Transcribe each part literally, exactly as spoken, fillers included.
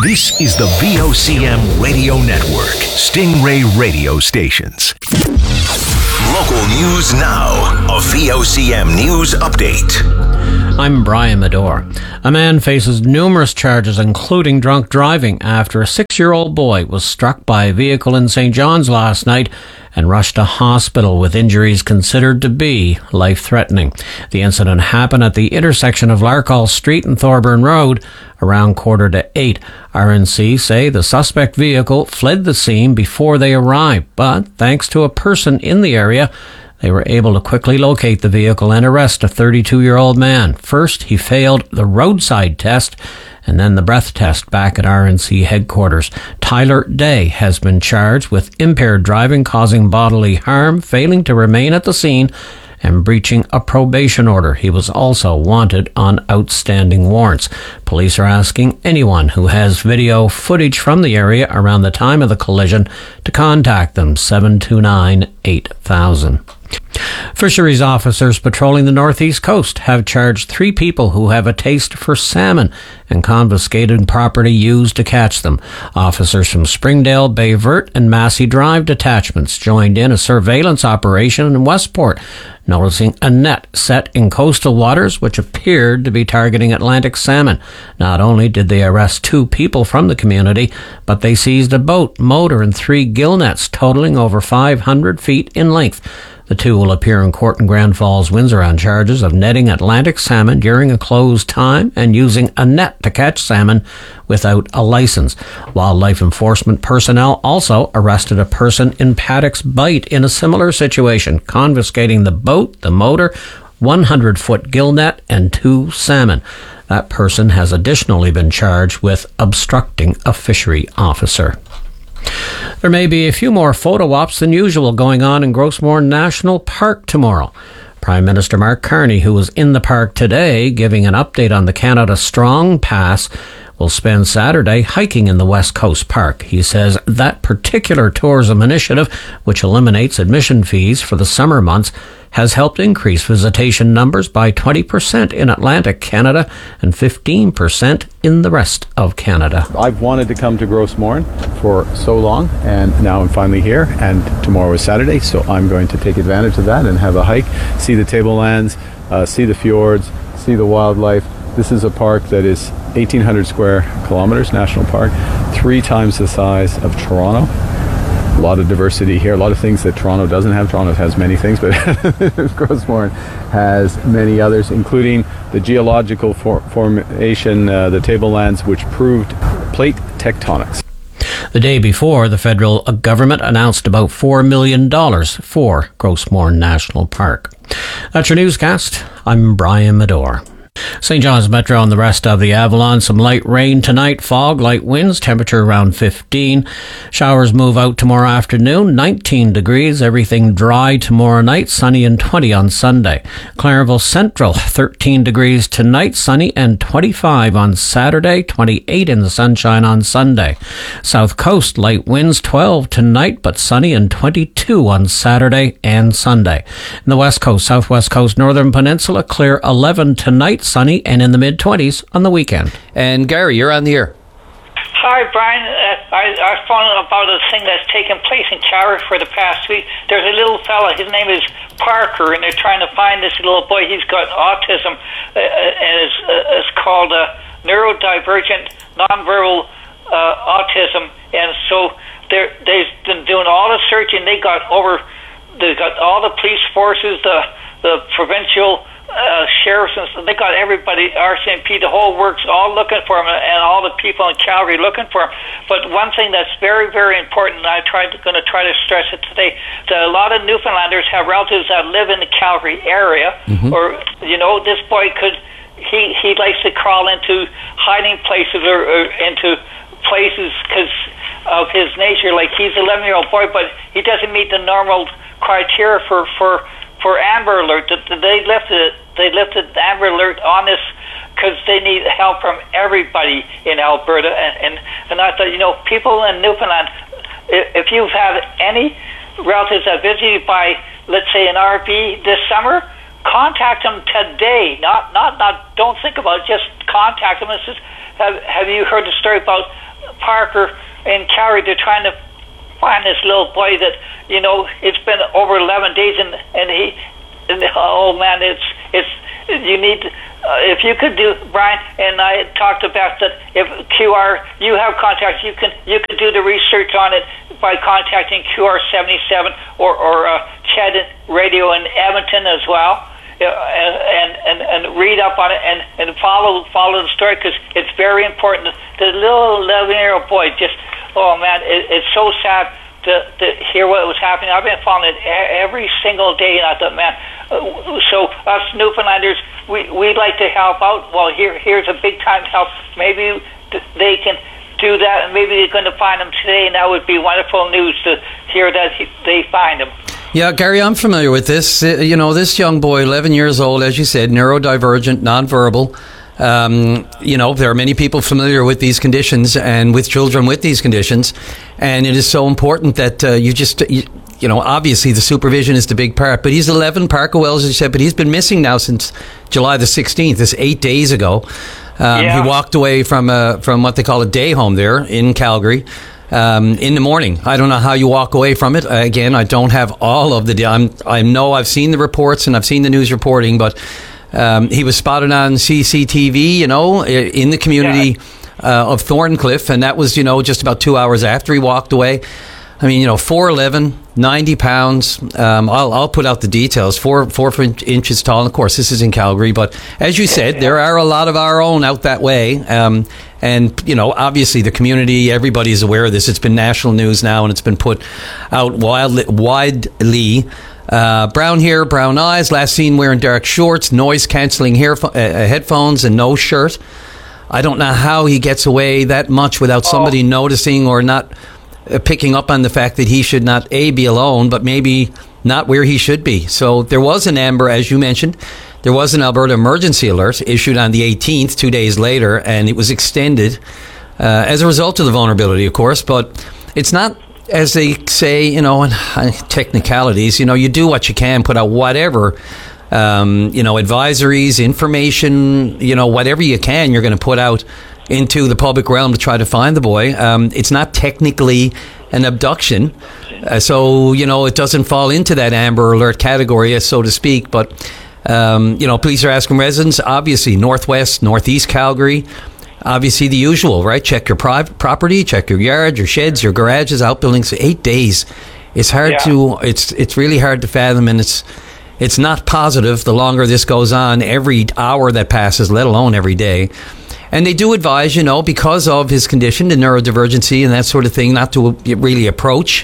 This is the V O C M Radio Network, Stingray Radio Stations. Local news now, a V O C M News Update. I'm Brian Medore. A man faces numerous charges, including drunk driving, after a six-year-old boy was struck by a vehicle in Saint John's last night and rushed to hospital with injuries considered to be life-threatening. The incident happened at the intersection of Larkhall Street and Thorburn Road around quarter to eight. R N C say the suspect vehicle fled the scene before they arrived, but thanks to a person in the area, they were able to quickly locate the vehicle and arrest a thirty-two-year-old man. First, he failed the roadside test and then the breath test back at R N C headquarters. Tyler Day has been charged with impaired driving, causing bodily harm, failing to remain at the scene, and breaching a probation order. He was also wanted on outstanding warrants. Police are asking anyone who has video footage from the area around the time of the collision to contact them, seven two nine, eight thousand. Fisheries officers patrolling the northeast coast have charged three people who have a taste for salmon and confiscated property used to catch them. Officers from Springdale, Bayvert and Massey Drive detachments joined in a surveillance operation in Westport, noticing a net set in coastal waters which appeared to be targeting Atlantic salmon. Not only did they arrest two people from the community, but they seized a boat, motor and three gill nets totaling over five hundred feet in length. The two will appear in court in Grand Falls, Windsor on charges of netting Atlantic salmon during a closed time and using a net to catch salmon without a license. Wildlife enforcement personnel also arrested a person in Paddock's Bight in a similar situation, confiscating the boat, the motor, one hundred foot gill net and two salmon. That person has additionally been charged with obstructing a fishery officer. There may be a few more photo ops than usual going on in Grossmoor National Park tomorrow. Prime Minister Mark Carney, who was in the park today giving an update on the Canada Strong Pass, will spend Saturday hiking in the West Coast Park. He says that particular tourism initiative, which eliminates admission fees for the summer months, has helped increase visitation numbers by twenty percent in Atlantic Canada and fifteen percent in the rest of Canada. I've wanted to come to Grossmoor for so long, and now I'm finally here, and tomorrow is Saturday, so I'm going to take advantage of that and have a hike, see the tablelands, uh, see the fjords, see the wildlife. This is a park that is eighteen hundred square kilometers, national park, three times the size of Toronto. A lot of diversity here, a lot of things that Toronto doesn't have. Toronto has many things, but Grossmoor has many others, including the geological for- formation, uh, the tablelands, which proved plate tectonics. The day before, the federal government announced about four million dollars for Grossmoor National Park. That's your newscast. I'm Brian Medore. Saint John's Metro and the rest of the Avalon. Some light rain tonight, fog, light winds, temperature around fifteen. Showers move out tomorrow afternoon, nineteen degrees. Everything dry tomorrow night, sunny and twenty on Sunday. Clarenville Central, thirteen degrees tonight, sunny and twenty-five on Saturday, twenty-eight in the sunshine on Sunday. South Coast, light winds, twelve tonight, but sunny and twenty-two on Saturday and Sunday. In the West Coast, Southwest Coast, Northern Peninsula, clear eleven tonight, sunny and in the mid-twenties on the weekend. And Gary, you're on the air. Hi, Brian. Uh, I, I was calling about a thing that's taken place in Carrick for the past week. There's a little fella, his name is Parker, and they're trying to find this little boy. He's got autism, uh, and it's, uh, it's called uh, neurodivergent nonverbal uh, autism. And so they're, they've been doing all the searching. They got over, they got all the police forces, the the provincial Uh, sheriffs, and they got everybody, R C M P, the whole works, all looking for him, and all the people in Calgary looking for him. But one thing that's very, very important, and I tried going to try to stress it today, that a lot of Newfoundlanders have relatives that live in the Calgary area, mm-hmm. or, you know, this boy could, he, he likes to crawl into hiding places or, or into places because of his nature. Like, he's an eleven-year-old boy, but he doesn't meet the normal criteria for, for For Amber Alert. They lifted they lifted Amber Alert on this because they need help from everybody in Alberta, and, and and I thought, you know, people in Newfoundland, if you've had any relatives that visited by, let's say, an R V this summer, contact them today. Not not not don't think about it, just contact them and says, have have you heard the story about Parker in Calgary. They're trying to find this little boy that, you know, it's been over eleven days, and and he, and, oh man, it's it's you need. Uh, if you could do, Brian, and I talked about that. If Q R, you have contacts, you can you could do the research on it by contacting Q R seventy-seven or or uh, Ched Radio in Edmonton as well, uh, and and and read up on it and, and follow follow the story, because it's very important. The little eleven-year-old boy just, oh man, it, it's so sad to, to hear what was happening. I've been following it every single day, and I thought, man, uh, so us Newfoundlanders, we we like to help out. Well, here here's a big time help. Maybe th- they can do that, and maybe they're going to find them today, and that would be wonderful news to hear that he, they find them. Yeah, Gary, I'm familiar with this. Uh, you know, this young boy, eleven years old, as you said, neurodivergent, nonverbal. Um, you know, there are many people familiar with these conditions and with children with these conditions, and it is so important that uh, you just, you, you know, obviously the supervision is the big part. But he's eleven, Parker Wells, as you said, but he's been missing now since July the sixteenth. This eight days ago. Um, yeah. He walked away from a, from what they call a day home there in Calgary. Um, in the morning. I don't know how you walk away from it. Uh, again, I don't have all of the. I'm, I know I've seen the reports and I've seen the news reporting, but um, he was spotted on C C T V, you know, in the community yeah. uh, of Thorncliffe, and that was, you know, just about two hours after he walked away. I mean, you know, four eleven, ninety pounds. Um, I'll, I'll put out the details. Four, four inches tall. And of course, this is in Calgary. But as you said, there are a lot of our own out that way. Um, and, you know, obviously the community, everybody is aware of this. It's been national news now, and it's been put out wildly, widely. Uh, brown hair, brown eyes. Last seen wearing dark shorts, noise-canceling hair, uh, headphones, and no shirt. I don't know how he gets away that much without somebody oh. noticing or not picking up on the fact that he should not, A, be alone, but maybe not where he should be. So there was an Amber, as you mentioned. There was an Alberta emergency alert issued on the eighteenth, two days later, and it was extended uh, as a result of the vulnerability, of course. But it's not, as they say, you know, in technicalities, you know, you do what you can, put out whatever, um, you know, advisories, information, you know, whatever you can, you're going to put out into the public realm to try to find the boy. Um, it's not technically an abduction, uh, so, you know, it doesn't fall into that Amber Alert category, so to speak. But, um, you know, police are asking residents, obviously, northwest, northeast Calgary, obviously the usual, right? Check your private property, check your yard, your sheds, your garages, outbuildings. Eight days. It's hard yeah. to, it's it's really hard to fathom, and it's it's not positive the longer this goes on, every hour that passes, let alone every day. And they do advise, you know, because of his condition, the neurodivergency and that sort of thing, not to really approach.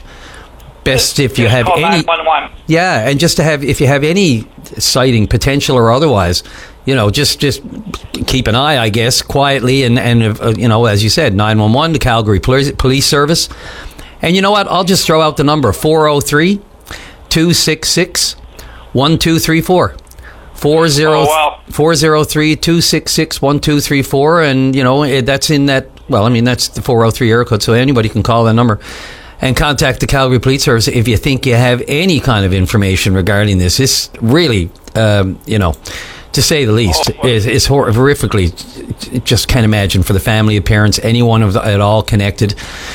Best if you just have call any, nine one one. yeah, and just to have, if you have any sighting, potential or otherwise, you know, just just keep an eye, I guess, quietly, and and uh, you know, as you said, nine one one, the Calgary Police, Police Service, and you know what? I'll just throw out the number four oh three, two six six, one two three four. Four zero oh, wow. four zero three two six six one two three four, and you know that's in that. Well, I mean that's the four oh three area code, so anybody can call that number and contact the Calgary Police Service if you think you have any kind of information regarding this. It's really, um, you know, to say the least, oh, is is hor- horrifically. Just can't imagine for the family, parents, anyone of the, at all connected.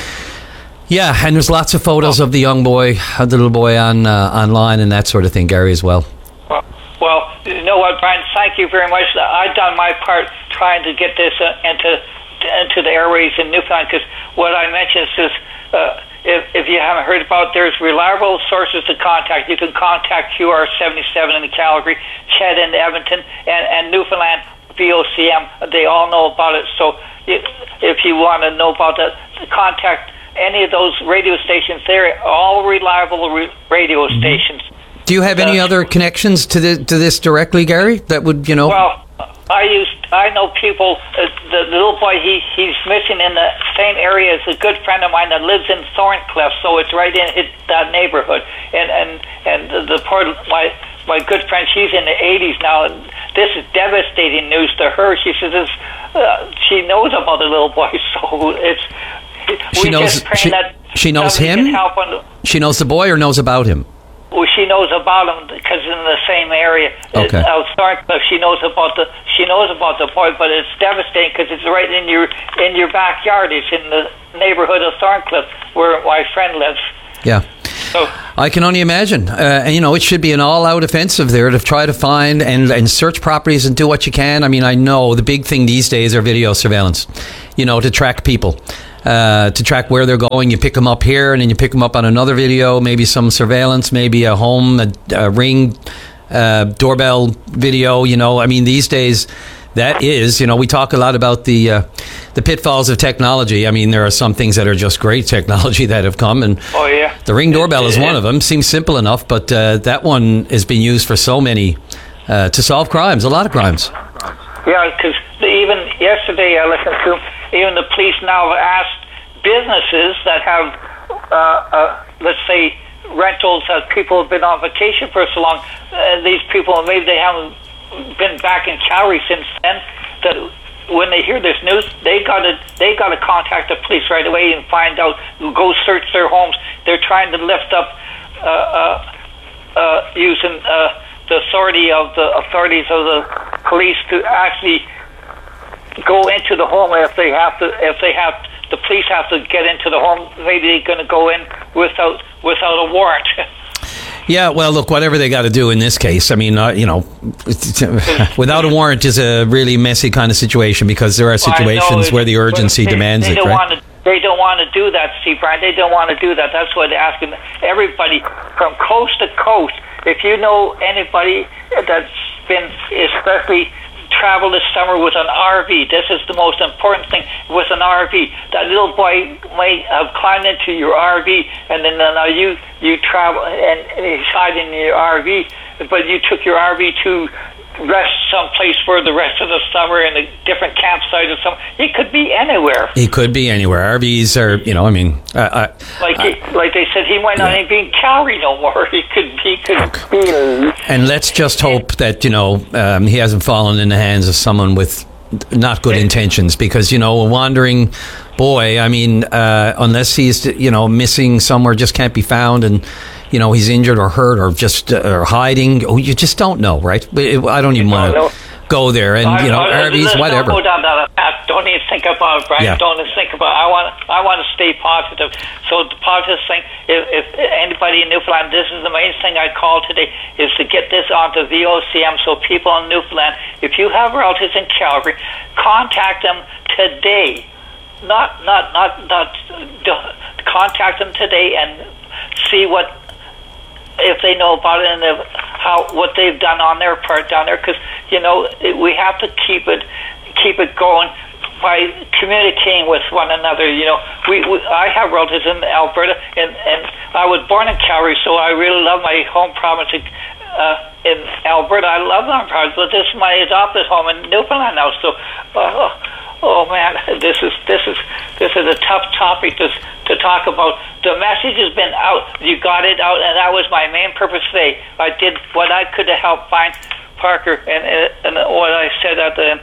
Yeah, and there's lots of photos oh. of the young boy, of the little boy on uh, online and that sort of thing, Gary, as well. Well, you know what, Brian? Thank you very much. I've done my part trying to get this uh, into into the airways in Newfoundland, because what I mentioned is, uh, if, if you haven't heard about, there's reliable sources to contact. You can contact Q R seventy-seven in Calgary, Ched in Edmonton, and, and Newfoundland V O C M. They all know about it. So if you want to know about that, contact any of those radio stations. They're all reliable re- radio mm-hmm. stations. Do you have any uh, other connections to the, to this directly, Gary? That would, you know. Well, I used I know people. Uh, the little boy he he's missing in the same area as a good friend of mine that lives in Thorncliffe, so it's right in his, that neighborhood. And and and the, the poor my my good friend, she's in the eighties now, and this is devastating news to her. She says this, uh, she knows about the little boy, so it's. She we knows. just She, that she knows him. Help on the, she knows the boy, or knows about him. well, she knows about him because in the same area. Okay. Out Thorncliffe, she knows about the she knows about the boy, but it's devastating because it's right in your in your backyard. It's in the neighborhood of Thorncliffe where my friend lives. Yeah. So, I can only imagine. Uh, and, you know, it should be an all-out offensive there to try to find and, and search properties and do what you can. I mean, I know the big thing these days are video surveillance, you know, to track people, uh, to track where they're going. You pick them up here and then you pick them up on another video, maybe some surveillance, maybe a home, a, a ring, uh, doorbell video, you know. I mean, these days... That is, you know, we talk a lot about the uh, the pitfalls of technology. I mean, there are some things that are just great technology that have come, and oh yeah, the Ring doorbell is one of them. Seems simple enough, but uh, that one is being used for so many uh, to solve crimes, a lot of crimes. Yeah, because even yesterday I listened to even the police now have asked businesses that have, uh, uh, let's say, rentals that people have been on vacation for so long. Uh, these people maybe they haven't been back in Calgary since then, that when they hear this news, they gotta they gotta contact the police right away and find out, go search their homes. They're trying to lift up uh, uh, uh, using uh, the authority of the authorities of the police to actually go into the home if they have to. If they have the police have to get into the home, maybe they're going to go in without without a warrant. Yeah, well, look, whatever they got to do in this case, I mean, uh, you know, without a warrant is a really messy kind of situation because there are situations where the urgency they, demands they it, don't right? Want to, they don't want to do that, Steve Brian. They don't want to do that. That's why they're asking everybody from coast to coast. If you know anybody that's been especially travel this summer with an R V. This is the most important thing with an R V. That little boy might have climbed into your R V, and then now you you travel and, and he's hiding in your R V, but you took your R V to rest someplace for the rest of the summer in a different campsite or something. He could be anywhere. He could be anywhere. R Vs are, you know, I mean, uh, uh, like uh, he, like they said, he might not yeah. even be in Calgary no more. He could he could okay. be. And let's just hope that, you know, um, he hasn't fallen in the hands of someone with not good intentions, because, you know, a wandering boy, I mean, uh, unless he's, you know, missing somewhere, just can't be found, and, you know, he's injured or hurt or just uh, or hiding, oh, you just don't know, right? I don't even want to go there, and, you know, R Vs, whatever. Don't go down that path. Don't even think about it, Brian. Yeah. Don't even think about it. I want, I want to stay positive. So the positive thing, if, if anybody in Newfoundland, this is the main thing I called today, is to get this onto V O C M so people in Newfoundland, if you have relatives in Calgary, contact them today. Not, not, not, not, contact them today and see what, if they know about it and if, how what they've done on their part down there, because, you know, it, we have to keep it keep it going by communicating with one another. You know, we, we I have relatives in Alberta, and, and I was born in Calgary, so I really love my home province uh, in Alberta. I love my province, but this is my adopted home in Newfoundland now. So, uh, oh man, this is this is this is a tough topic to to talk about. The message has been out. You got it out, and that was my main purpose today. I did what I could to help find Parker, and and, and what I said at the end.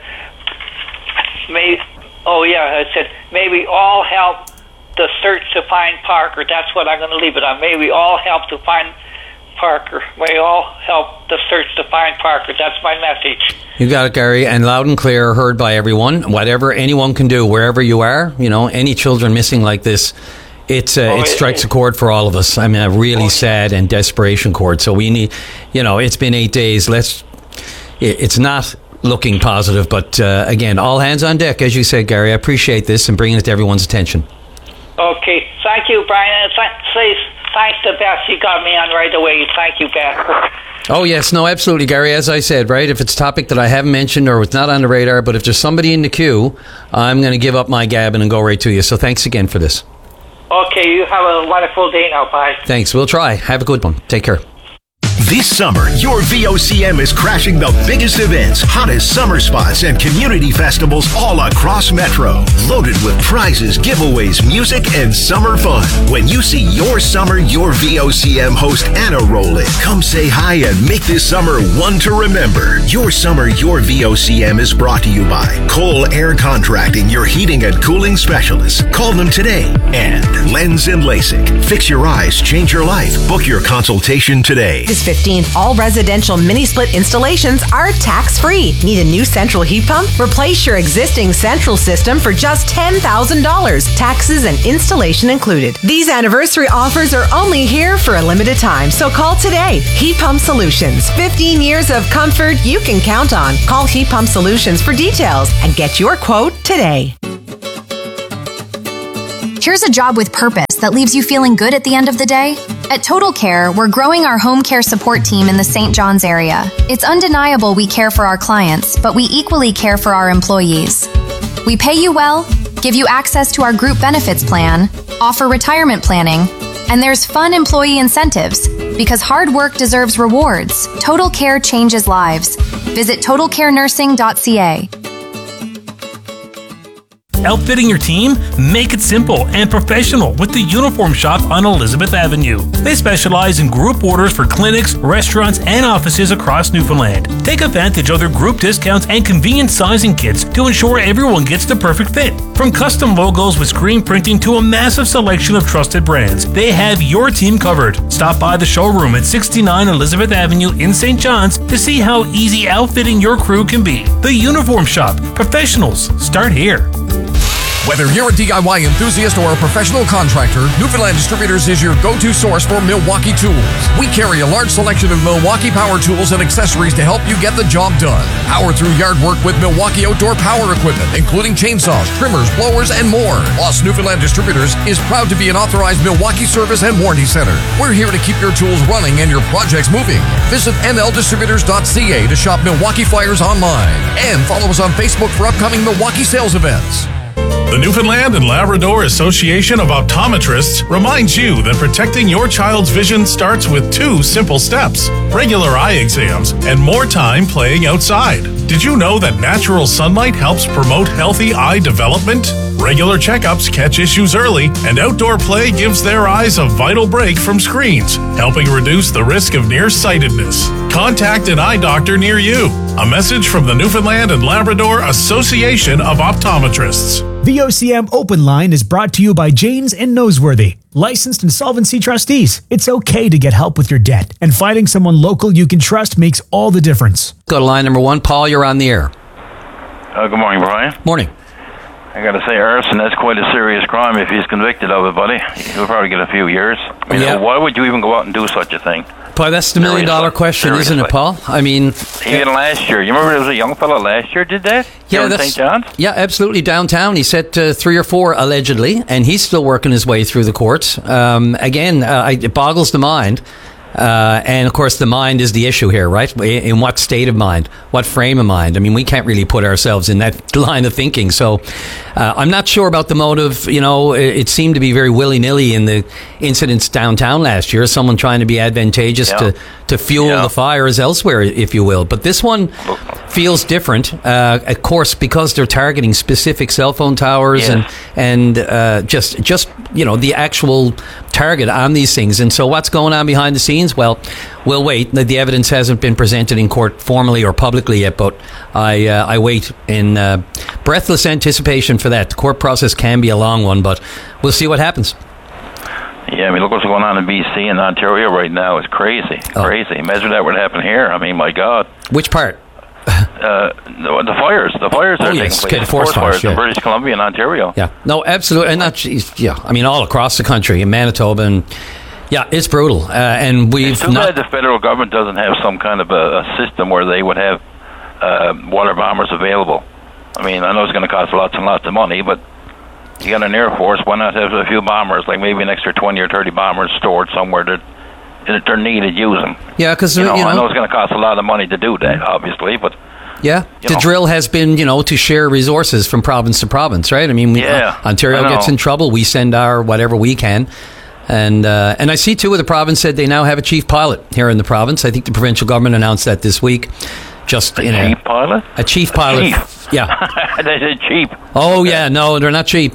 May, oh yeah, I said, may we all help the search to find Parker. That's what I'm going to leave it on. May we all help to find Parker. May all help the search to find Parker. That's my message. You got it, Gary, and loud and clear, heard by everyone. Whatever anyone can do, wherever you are, you know, any children missing like this, it's uh, oh, it strikes it, a chord for all of us. I mean, a really oh, sad and desperation chord. So we need, you know, it's been eight days. Let's. It's not looking positive, but uh, again, all hands on deck, as you said, Gary. I appreciate this and bringing it to everyone's attention. Okay, thank you, Brian. Th- thanks to Beth. You got me on right away. Thank you, Beth. Oh, yes. No, absolutely, Gary. As I said, right, if it's a topic that I haven't mentioned or it's not on the radar, but if there's somebody in the queue, I'm going to give up my gabbing and go right to you. So thanks again for this. Okay, you have a wonderful day now. Bye. Thanks. We'll try. Have a good one. Take care. This summer, your V O C M is crashing the biggest events, hottest summer spots, and community festivals all across Metro. Loaded with prizes, giveaways, music, and summer fun. When you see your summer, your V O C M host Anna roll in. Come say hi and make this summer one to remember. Your summer, your V O C M is brought to you by Cole Air Contracting, your heating and cooling specialists. Call them today. And Lens and LASIK. Fix your eyes, change your life. Book your consultation today. August fifteenth, all residential mini-split installations are tax-free. Need a new central heat pump? Replace your existing central system for just ten thousand dollars. Taxes and installation included. These anniversary offers are only here for a limited time, so call today. Heat Pump Solutions. fifteen years of comfort you can count on. Call Heat Pump Solutions for details and get your quote today. Here's a job with purpose that leaves you feeling good at the end of the day. At Total Care, we're growing our home care support team in the Saint John's area. It's undeniable we care for our clients, but we equally care for our employees. We pay you well, give you access to our group benefits plan, offer retirement planning, and there's fun employee incentives. Because hard work deserves rewards, Total Care changes lives. Visit total care nursing dot c a. Outfitting your team? Make it simple and professional with the Uniform Shop on Elizabeth Avenue. They specialize in group orders for clinics, restaurants, and offices across Newfoundland. Take advantage of their group discounts and convenient sizing kits to ensure everyone gets the perfect fit. From custom logos with screen printing to a massive selection of trusted brands, they have your team covered. Stop by the showroom at sixty-nine Elizabeth Avenue in Saint John's to see how easy outfitting your crew can be. The Uniform Shop. Professionals start here. Whether you're a D I Y enthusiast or a professional contractor, Newfoundland Distributors is your go-to source for Milwaukee tools. We carry a large selection of Milwaukee power tools and accessories to help you get the job done. Power through yard work with Milwaukee outdoor power equipment, including chainsaws, trimmers, blowers, and more. Plus, Newfoundland Distributors is proud to be an authorized Milwaukee service and warranty center. We're here to keep your tools running and your projects moving. Visit N L distributors dot c a to shop Milwaukee Flyers online. And follow us on Facebook for upcoming Milwaukee sales events. The Newfoundland and Labrador Association of Optometrists reminds you that protecting your child's vision starts with two simple steps: regular eye exams and more time playing outside. Did you know that natural sunlight helps promote healthy eye development? Regular checkups catch issues early, and outdoor play gives their eyes a vital break from screens, helping reduce the risk of nearsightedness. Contact an eye doctor near you. A message from the Newfoundland and Labrador Association of Optometrists. V O C M Open Line is brought to you by Janes and Noseworthy, licensed insolvency trustees. It's okay to get help with your debt, and finding someone local you can trust makes all the difference. Go to line number one. Paul, you're on the air. Uh, good morning, Brian. Morning. I got to say, arson, that's quite a serious crime if he's convicted of it, buddy. He'll probably get a few years. I mean, Yeah. why would you even go out and do such a thing? Paul, that's the million dollar question, isn't it, Paul? I mean, Even last year. You remember there was a young fella last year did that? yeah, Here in that's, Saint John's? yeah, absolutely. Downtown, he set uh, three or four allegedly, and he's still working his way through the courts. Um, again, uh, I- it boggles the mind. Uh, and of course, the mind is the issue here, right? In what state of mind, what frame of mind? I mean, we can't really put ourselves in that line of thinking. So, uh, I'm not sure about the motive. You know, it, it seemed to be very willy-nilly in the incidents downtown last year. Someone trying to be advantageous Yeah. to to fuel Yeah. the fires elsewhere, if you will. But this one feels different, uh, of course, because they're targeting specific cell phone towers Yes. and and uh, just just you know the actual target on these things. And so, what's going on behind the scenes? Well, we'll wait. The, the evidence hasn't been presented in court formally or publicly yet, but I uh, I wait in uh, breathless anticipation for that. The court process can be a long one, but we'll see what happens. Yeah, I mean, look what's going on in B C and Ontario right now. It's crazy. Oh. Crazy. Imagine that would happen here. I mean, my God. Which part? Uh, the, the fires. The fires Oh, are yes. taking Okay, place. the forest fires, yeah. in British Columbia and Ontario. Yeah, no, absolutely, and not geez, yeah. I mean, all across the country, in Manitoba, and yeah, it's brutal. Uh, and we've It's too not. bad the federal government doesn't have some kind of a, a system where they would have uh, water bombers available. I mean, I know it's going to cost lots and lots of money, but you got an Air Force, why not have a few bombers, like maybe an extra twenty or thirty bombers stored somewhere that, that they're needed using? Yeah, because You know, you know, I know it's going to cost a lot of money to do that, obviously, but yeah, you the know. drill has been, you know, to share resources from province to province, right? I mean, we, Yeah, uh, Ontario I know. gets in trouble, we send our whatever we can. And uh, and I see, too, where the province said they now have a chief pilot here in the province. I think the provincial government announced that this week. Just a in chief a, pilot? A chief pilot. Chief. Yeah. They said cheap. Oh, yeah. No, they're not cheap.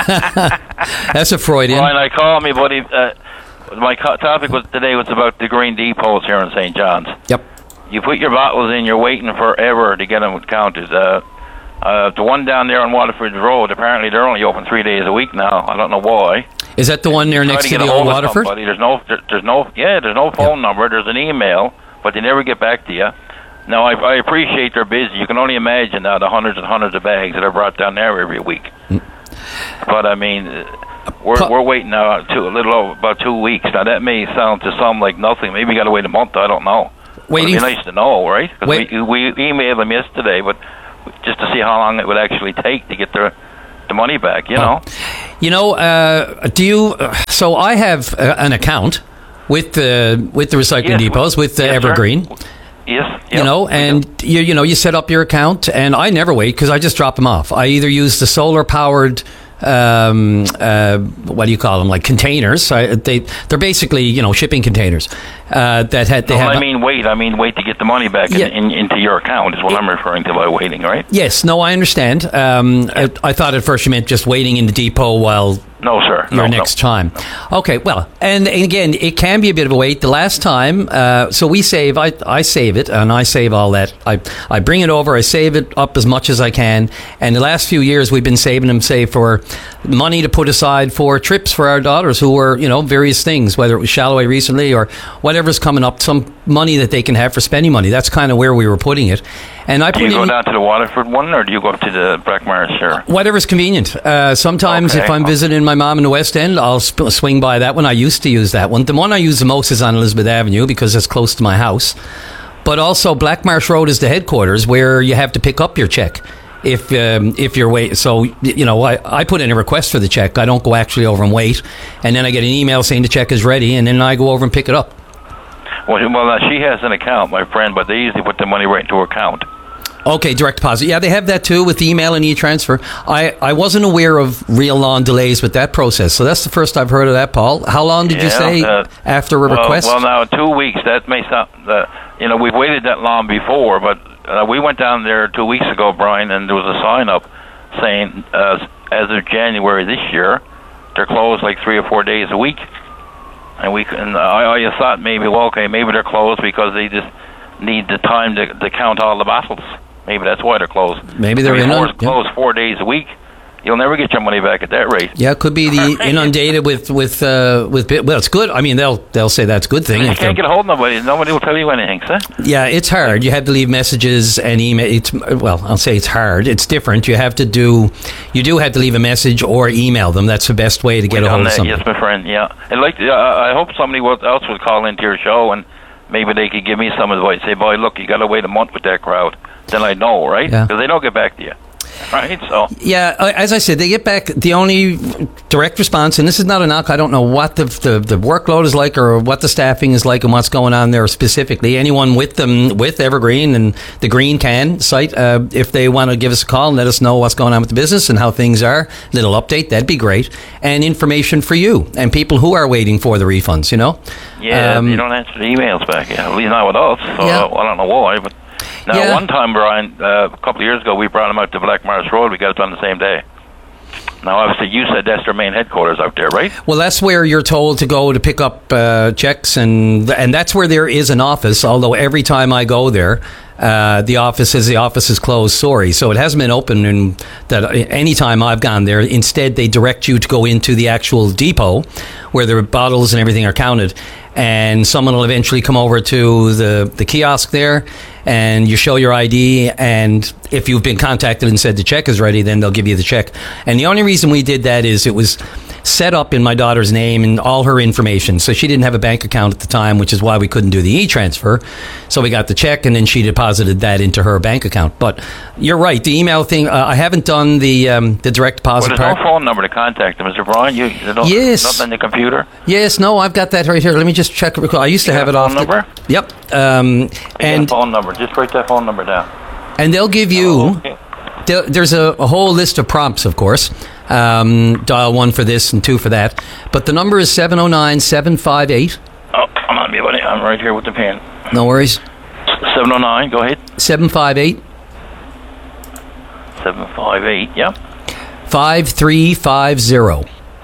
That's a Freudian. Ryan, I called me, buddy. Uh, my co- topic was today was about the green depots here in Saint John's. Yep. You put your bottles in, you're waiting forever to get them counted. Uh, uh, the one down there on Waterford Road, apparently they're only open three days a week now. I don't know why. Is that the one there next to, to the old Waterford? Somebody. There's no, there, there's no, yeah, there's no phone yep. number. There's an email, but they never get back to you. Now, I, I appreciate they're busy. You can only imagine now the hundreds and hundreds of bags that are brought down there every week. Mm. But I mean, we're P- we're waiting now two, a little over about two weeks. Now that may sound to some like nothing. Maybe you got to wait a month. I don't know. Waiting. It'd be nice to know, right? Because we, we emailed them yesterday, but just to see how long it would actually take to get the the money back. You know. You know. Uh, do you? Uh, so I have uh, an account with the with the recycling yes, depots with the yes, Evergreen. Sir. Yes, yep, you know, and you you know you set up your account, and I never wait because I just drop them off. I either use the solar powered, um, uh, what do you call them, like containers? I, they they're basically you know shipping containers uh, that had they no, have. I mean wait, I mean wait to get the money back yeah. in, in, into your account is what I'm referring to by waiting, right? Yes, no, I understand. Um, I, I thought at first you meant just waiting in the depot while. No, sir. Your no, next no. time. Okay, well, and, and again, it can be a bit of a wait. The last time, uh, so we save, I, I save it, and I save all that. I I bring it over, I save it up as much as I can, and the last few years we've been saving them, say, for money to put aside for trips for our daughters who were, you know, various things, whether it was Shalloway recently or whatever's coming up, some money that they can have for spending money. That's kind of where we were putting it. And I do put you go in, down to the Waterford one, or do you go up to the Brackmars here? Whatever's convenient. Uh, sometimes okay. if I'm visiting my mom in the West End, I'll sp- swing by that one. I used to use that one. The one I use the most is on Elizabeth Avenue because it's close to my house. But also Blackmarsh Road is the headquarters where you have to pick up your check. If um, if you're wait, so you know, I, I put in a request for the check. I don't go actually over and wait, and then I get an email saying the check is ready, and then I go over and pick it up. Well, well, now she has an account, my friend, but they usually put the money right into her account. Okay, direct deposit. Yeah, they have that too with email and e-transfer. I, I wasn't aware of real long delays with that process, so that's the first I've heard of that, Paul. How long did yeah, you say uh, after a well, request? Well, now, two weeks, that may sound, uh, you know, we've waited that long before, but uh, we went down there two weeks ago, Brian, and there was a sign up saying, uh, as of January this year, they're closed like three or four days a week. And we and I, I thought maybe, well, okay, maybe they're closed because they just need the time to, to count all the bottles. Maybe that's why they're closed. Maybe they're I mean, inundated. Closed yeah. four days a week. You'll never get your money back at that rate. Yeah, it could be the inundated with with uh, with. Well, it's good. I mean, they'll they'll say that's a good thing. You can't get a hold of nobody. Nobody will tell you anything, sir. Yeah, it's hard. You have to leave messages and email. It's well, I'll say it's hard. It's different. You have to do. You do have to leave a message or email them. That's the best way to get a hold of somebody. Yes, my friend. Yeah, and like uh, I hope somebody else would call into your show and maybe they could give me some advice. Say, boy, look, you got to wait a month with that crowd. Then I know, right? Yeah. Because they don't get back to you. Right, so yeah, as I said, they get back. The only direct response, and this is not a knock. I don't know what the, the the workload is like, or what the staffing is like, and what's going on there specifically. Anyone with them with Evergreen and the Green Can site, uh, if they want to give us a call and let us know what's going on with the business and how things are, little update, that'd be great, and information for you and people who are waiting for the refunds. You know, yeah, um, you don't answer the emails back. Yeah, at least not with us. So yeah. I don't know why, but. Now, yeah. one time, Brian, uh, a couple of years ago, we brought them out to Blackmarsh Road. We got it done the same day. Now, obviously, you said that's their main headquarters out there, right? Well, that's where you're told to go to pick up uh, checks, and and that's where there is an office, although every time I go there, uh, the office is the office is closed, sorry. So it hasn't been open in that any time I've gone there. Instead, they direct you to go into the actual depot where the bottles and everything are counted. And someone will eventually come over to the, the kiosk there, and you show your I D, and if you've been contacted and said the check is ready, then they'll give you the check. And the only reason we did that is it was set up in my daughter's name and all her information. So she didn't have a bank account at the time, which is why we couldn't do the e-transfer. So we got the check, and then she deposited that into her bank account. But you're right, the email thing, uh, I haven't done the um, the direct deposit well, there's part. no phone number to contact them, Mister Brian. You, you don't, yes. Nothing on the computer? Yes, no, I've got that right here. Let me just check it. I used to you have got it a off. phone number? The, yep. Um, and a phone number. Just write that phone number down. And they'll give you... Oh, okay. There's a, a whole list of prompts, of course, Um, dial one for this and two for that. But the number is seven oh nine, seven five eight. Oh, come on, me, buddy. I'm right here with the pen. No worries. seven oh nine, go ahead. seven five eight. seven five eight, yeah. five three five zero.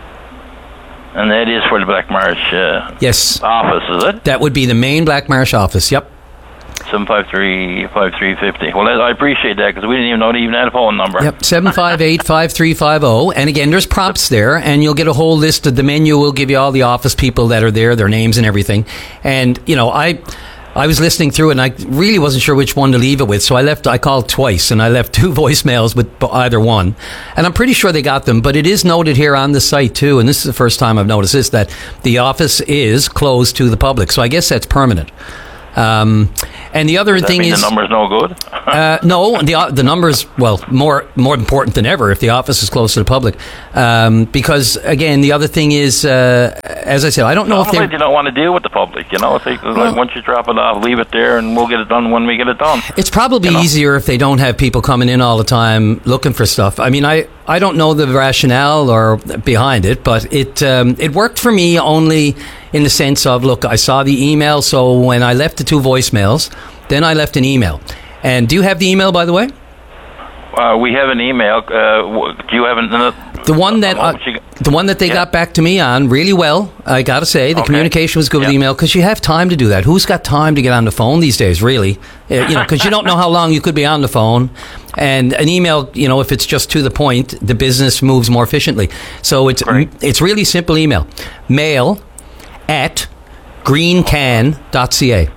And that is for the Black Marsh uh, yes. office, is it? That would be the main Black Marsh office, yep. seven five three, five three five zero. Well, I appreciate that because we didn't even know they even had a phone number. Yep, seven five eight, five three five zero. And again, there's prompts there, and you'll get a whole list of the menu. Will give you all the office people that are there, their names and everything. And, you know, I... I was listening through it, and I really wasn't sure which one to leave it with, so I left. I called twice, and I left two voicemails with either one. And I'm pretty sure they got them, but it is noted here on the site, too, and this is the first time I've noticed this, that the office is closed to the public. So I guess that's permanent. Um, and the other Does that thing mean is... the number's no good? uh, no, the the numbers, well, more more important than ever if the office is closed to the public. Um, because, again, the other thing is, uh, as I said, I don't know if they... you don't want to deal with the public, you know? If they, well, like, once you drop it off, leave it there, and we'll get it done when we get it done. It's probably you know? easier if they don't have people coming in all the time looking for stuff. I mean, I, I don't know the rationale or behind it, but it um, it worked for me only in the sense of, look, I saw the email, so when I left the two voicemails, then I left an email. And do you have the email, by the way? Uh, we have an email. Uh, do you have an, uh, the one that uh, the one that they yeah. got back to me on really well? I got to say, the okay. communication was good yeah. with email because you have time to do that. Who's got time to get on the phone these days? Really, uh, you know, because you don't know how long you could be on the phone. And an email, you know, if it's just to the point, the business moves more efficiently. So it's right. it's really simple email: mail at greencan dot c a.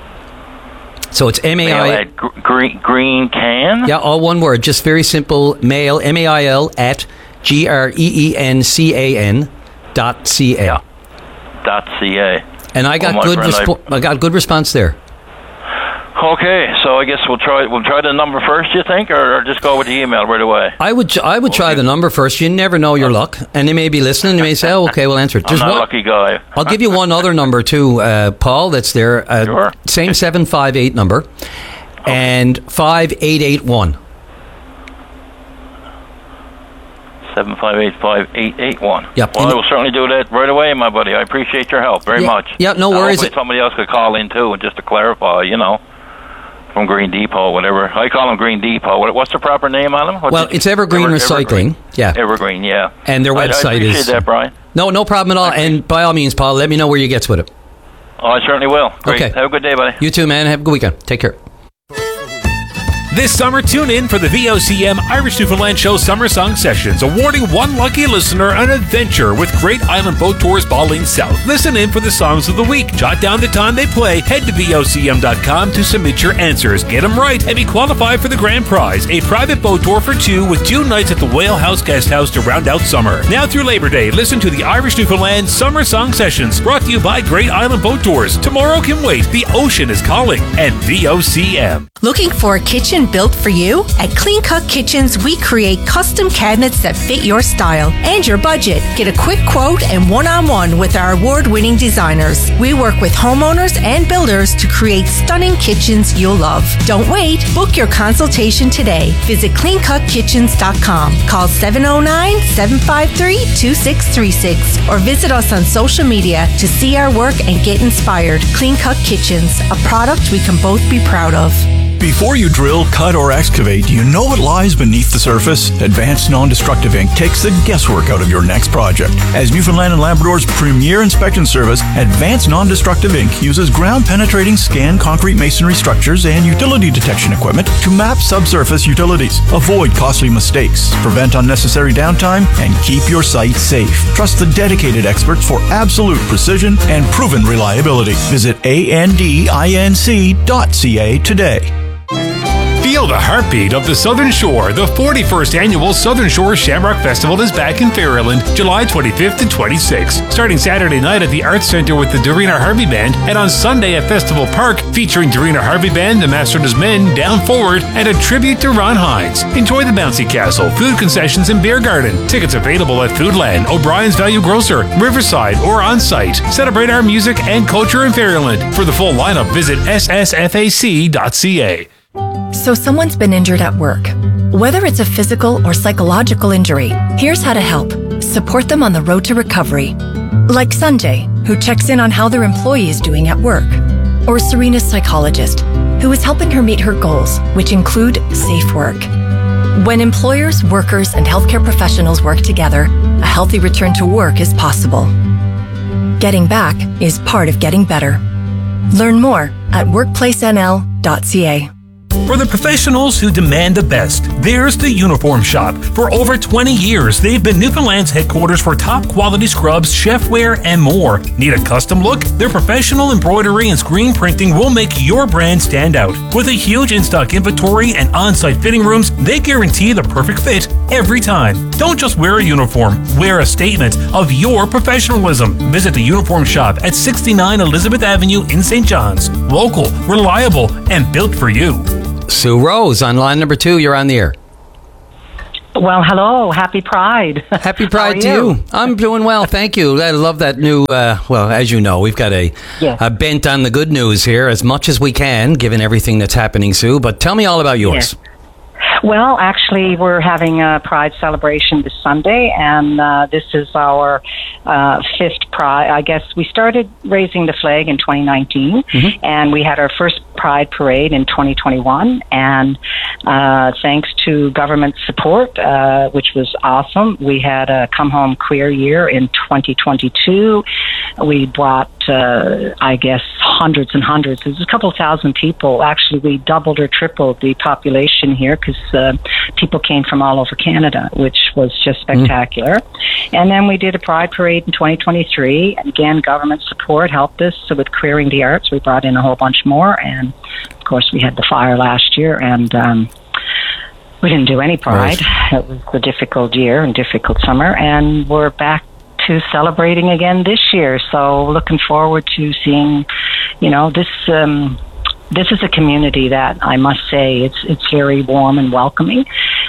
So it's M A I... Mail at gr- green, green can? Yeah, all one word. Just very simple. Mail, M A I L, at G R E E N C A N dot C A. Yeah. Dot C A. And I got, oh, good friend, respo- I... I got good response there. Okay, so I guess we'll try we'll try the number first, you think, or, or just go with the email right away? I would I would try the number first. You never know your luck. And they may be listening. They may say, oh, okay, we'll answer it. I'm not one, a lucky guy. I'll give you one other number, too, uh, Paul, that's there. Uh, sure. Same seven five eight number. Okay. And five eight eight one. seven five eight, five eight eight one. Yep. Well, I will certainly do that right away, my buddy. I appreciate your help very yeah, much. Yeah, no uh, worries. Hopefully somebody else could call in, too, just to clarify, you know. From Green Depot, whatever. I call them Green Depot. What, what's the proper name on them? What well, it's Evergreen Ever, Recycling. Evergreen. Yeah. Evergreen, yeah. And their website I, I appreciate is... that, Brian. No, no problem at all. And by all means, Paul, let me know where you gets with it. Oh, I certainly will. Great. Okay. Have a good day, buddy. You too, man. Have a good weekend. Take care. This summer, tune in for the V O C M Irish Newfoundland Show Summer Song Sessions, awarding one lucky listener an adventure with Great Island Boat Tours Balling South. Listen in for the songs of the week. Jot down the time they play. Head to V O C M dot com to submit your answers. Get them right and be qualified for the grand prize, a private boat tour for two with two nights at the Whale House Guest House to round out summer. Now through Labor Day, listen to the Irish Newfoundland Summer Song Sessions, brought to you by Great Island Boat Tours. Tomorrow can wait. The ocean is calling. And V O C M. Looking for a kitchen built for you? At Clean Cut Kitchens, we create custom cabinets that fit your style and your budget. Get a quick quote and one-on-one with our award-winning designers. We work with homeowners and builders to create stunning kitchens you'll love. Don't wait. Book your consultation today. Visit clean cut kitchens dot com. Call seven oh nine, seven five three, two six three six or visit us on social media to see our work and get inspired. Clean Cut Kitchens, a product we can both be proud of. Before you drill, cut, or excavate, do you know what lies beneath the surface? Advanced Non-Destructive Incorporated takes the guesswork out of your next project. As Newfoundland and Labrador's premier inspection service, Advanced Non-Destructive Incorporated uses ground-penetrating scan concrete masonry structures and utility detection equipment to map subsurface utilities, avoid costly mistakes, prevent unnecessary downtime, and keep your site safe. Trust the dedicated experts for absolute precision and proven reliability. Visit A N D I N C dot C A today. Feel the heartbeat of the Southern Shore. The forty-first Annual Southern Shore Shamrock Festival is back in Fairland, July twenty-fifth and twenty-sixth. Starting Saturday night at the Arts Centre with the Dorina Harvey Band, and on Sunday at Festival Park, featuring Dorina Harvey Band, the Masters Men, Down Forward, and a tribute to Ron Hines. Enjoy the bouncy castle, food concessions, and beer garden. Tickets available at Foodland, O'Brien's Value Grocer, Riverside, or on site. Celebrate our music and culture in Fairland. For the full lineup, visit S S F A C dot C A. So someone's been injured at work. Whether it's a physical or psychological injury, here's how to help. Support them on the road to recovery. Like Sanjay, who checks in on how their employee is doing at work. Or Serena's psychologist, who is helping her meet her goals, which include safe work. When employers, workers, and healthcare professionals work together, a healthy return to work is possible. Getting back is part of getting better. Learn more at workplace n l dot c a. For the professionals who demand the best, there's the Uniform Shop. For over twenty years, they've been Newfoundland's headquarters for top quality scrubs, chefware, and more. Need a custom look? Their professional embroidery and screen printing will make your brand stand out. With a huge in-stock inventory and on-site fitting rooms, they guarantee the perfect fit every time. Don't just wear a uniform, wear a statement of your professionalism. Visit the Uniform Shop at sixty-nine Elizabeth Avenue in Saint John's. Local, reliable, and built for you. Sue Rose on line number two. You're on the air. Well, hello. Happy Pride. Happy Pride to you? you. I'm doing well, thank you. I love that new, uh, well, as you know, we've got a, yes. a bent on the good news here as much as we can, given everything that's happening, Sue. But tell me all about yours. Yes. Well, actually, we're having a Pride celebration this Sunday, and uh, this is our uh, fifth Pride. I guess we started raising the flag in twenty nineteen, mm-hmm. and we had our first Pride parade in twenty twenty-one, and uh, thanks to government support, uh, which was awesome, we had a Come Home Queer year in twenty twenty-two. We brought, uh, I guess, hundreds and hundreds. There's a couple thousand people. Actually, we doubled or tripled the population here because uh, people came from all over Canada, which was just spectacular. Mm. And then we did a Pride Parade in twenty twenty-three. Again, government support helped us. So with Queering the Arts, we brought in a whole bunch more. And, of course, we had the fire last year, and um, we didn't do any Pride. Right. It was a difficult year and difficult summer, and we're back to celebrating again this year. So looking forward to seeing, you know, this... Um, This is a community that I must say it's it's very warm and welcoming.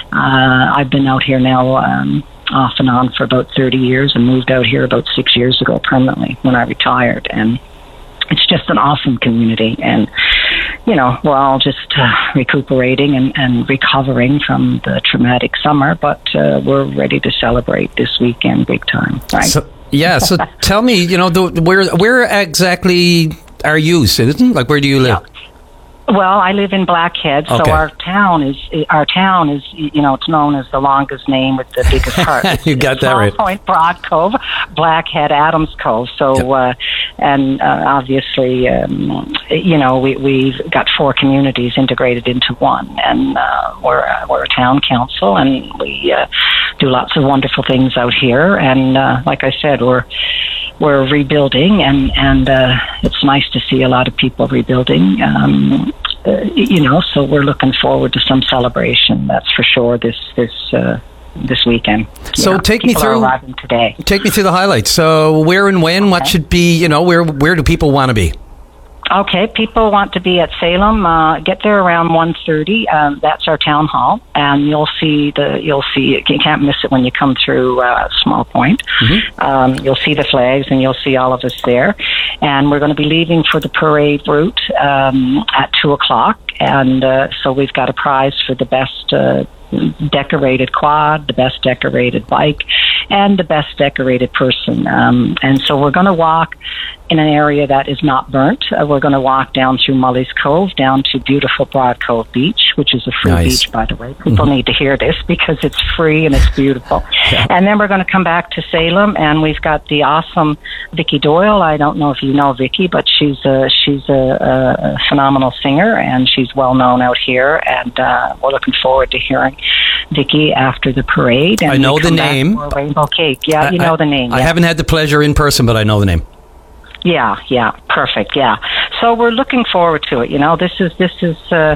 Uh, I've been out here now um, off and on for about thirty years and moved out here about six years ago permanently when I retired. And it's just an awesome community. And, you know, we're all just uh, recuperating and, and recovering from the traumatic summer, but uh, we're ready to celebrate this weekend big time, right? So, yeah, so tell me, you know, the, where where exactly are you, citizen? Like, where do you live? Yeah. Well, I live in Blackhead, so okay. our town is our town is you know it's known as the longest name with the biggest heart. You got that Small right. Point, Broad Cove, Blackhead, Adams Cove. So, yep. uh, and uh, obviously, um, you know, we we've got four communities integrated into one, and uh, we're uh, we're a town council, and we uh, do lots of wonderful things out here. And uh, like I said, we're we're rebuilding, and and uh, it's nice to see a lot of people rebuilding. Um, uh, you know, so we're looking forward to some celebration. That's for sure. This this uh, this weekend. So yeah, take me through. Are arriving today. Take me through the highlights. So where and when? Okay. What should be? You know, where where do people want to be? Okay, people want to be at Salem. Uh, get there around one thirty. Um, that's our town hall, and you'll see the you'll see you can't miss it when you come through uh, Small Point. Mm-hmm. Um, you'll see the flags, and you'll see all of us there. And we're going to be leaving for the parade route um, at two o'clock. And uh, so we've got a prize for the best uh, decorated quad, the best decorated bike, and the best decorated person. Um, and so we're going to walk in an area that is not burnt. Uh, we're going to walk down through Mully's Cove, down to beautiful Broad Cove Beach, which is a free nice. beach, by the way. People mm-hmm. need to hear this because it's free and it's beautiful. Yeah. And then we're going to come back to Salem, and we've got the awesome Vicki Doyle. I don't know if you know Vicki, but she's a, she's a, a phenomenal singer, and she's well known out here, and uh, we're looking forward to hearing Vicki after the parade. And I know the name. Rainbow Cake. Yeah, you I, know the name. I yeah. haven't had the pleasure in person, but I know the name. Yeah, yeah, perfect. Yeah, so we're looking forward to it. You know, this is this is. Uh,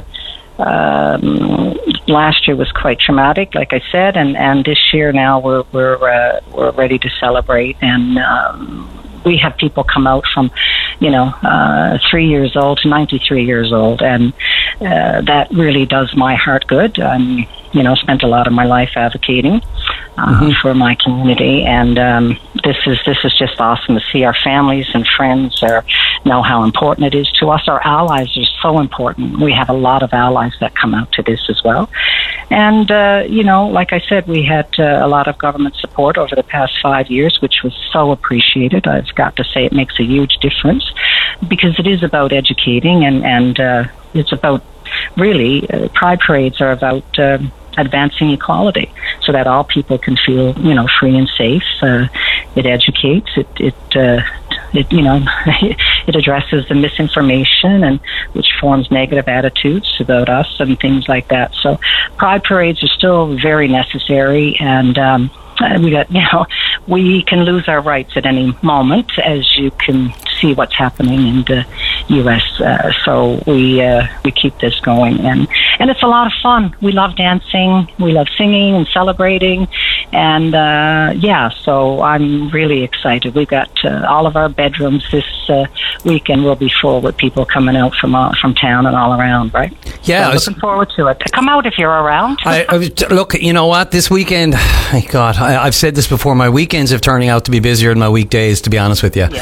um, last year was quite traumatic, like I said, and, and this year now we're we're uh, we're ready to celebrate, and um, we have people come out from, you know, uh, three years old to ninety-three years old, and uh, that really does my heart good. Um, you know, spent a lot of my life advocating uh, Mm-hmm. for my community, and um, this is this is just awesome to see our families and friends are, know how important it is to us. Our allies are so important. We have a lot of allies that come out to this as well. And, uh, you know, like I said, we had uh, a lot of government support over the past five years, which was so appreciated. I've got to say it makes a huge difference because it is about educating and, and uh, it's about really, uh, pride parades are about uh, advancing equality so that all people can feel, you know, free and safe. Uh, it educates, it, it, uh, it, you know, it addresses the misinformation and which forms negative attitudes about us and things like that. So pride parades are still very necessary, and um, we got, you know, we can lose our rights at any moment, as you can see what's happening in the U S. Uh, so we uh, we keep this going, and and it's a lot of fun. We love dancing, we love singing and celebrating, and uh, yeah. So I'm really excited. We've got uh, all of our bedrooms this uh, weekend will be full with people coming out from uh, from town and all around. Right? Yeah, So I was- looking forward to it. Come out if you're around. I, I was, look, you know what? This weekend, my God, I, I've said this before. My weekends are turning out to be busier than my weekdays. To be honest with you, Yeah.